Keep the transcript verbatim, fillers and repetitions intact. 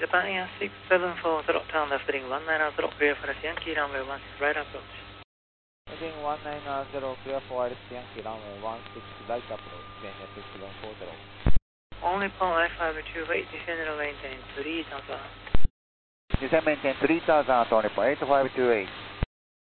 Japan Air six seven four zero, turn left heading one nine zero, clear for the Yankee runway one six, right approach. Heading one nine zero, clear for Yankee runway one six, right approach, Kenya six seven four zero. Only Paul I five two eight, descend and maintain three thousand. Descend maintain three thousand, Tony, eight five two eight.